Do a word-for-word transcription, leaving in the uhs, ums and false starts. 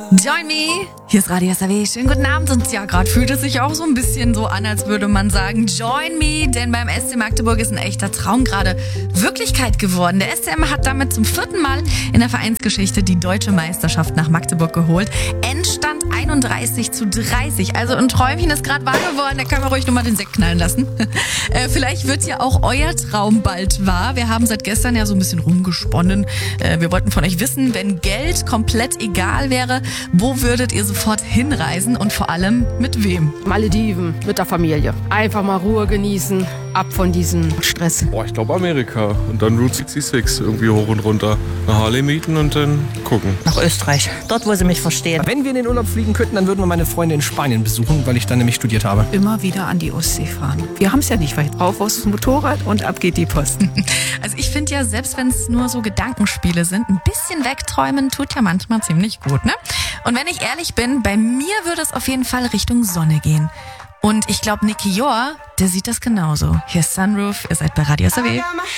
Join me! Hier ist Radio S R W. Schönen guten Abend. Und ja, gerade fühlt es sich auch so ein bisschen so an, als würde man sagen, join me, denn beim S C Magdeburg ist ein echter Traum gerade Wirklichkeit geworden. Der S C M hat damit zum vierten Mal in der Vereinsgeschichte die deutsche Meisterschaft nach Magdeburg geholt. Endstand einunddreißig zu dreißig. Also ein Träumchen ist gerade wahr geworden. Da können wir ruhig nochmal den Sekt knallen lassen. äh, vielleicht wird ja auch euer Traum bald wahr. Wir haben seit gestern ja so ein bisschen rumgesponnen. Äh, wir wollten von euch wissen, wenn Geld komplett egal wäre, wo würdet ihr sofort hinreisen und vor allem mit wem? Malediven, mit der Familie. Einfach mal Ruhe genießen, ab von diesem Stress. Boah, ich glaube Amerika und dann Route sechsundsechzig irgendwie hoch und runter. Eine Harley mieten und dann gucken. Nach Österreich, dort wo sie mich verstehen. Wenn wir in den Urlaub fliegen könnten, dann würden wir meine Freunde in Spanien besuchen, weil ich dann nämlich studiert habe. Immer wieder an die Ostsee fahren. Wir haben es ja nicht weit. Auf aufs Motorrad und ab geht die Post. Also ich finde ja, selbst wenn es nur so Gedankenspiele sind, ein bisschen wegträumen tut ja manchmal ziemlich gut, ne? Und wenn ich ehrlich bin, bei mir würde es auf jeden Fall Richtung Sonne gehen. Und ich glaube, Nicky Joa, der sieht das genauso. Hier ist Sunroof, ihr seid bei Radio S R W.